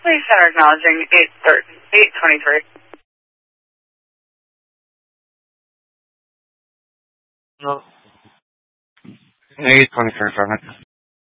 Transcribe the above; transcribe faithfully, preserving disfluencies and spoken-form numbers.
Please center acknowledging eight twenty-three. No. eight twenty-three, affirmative.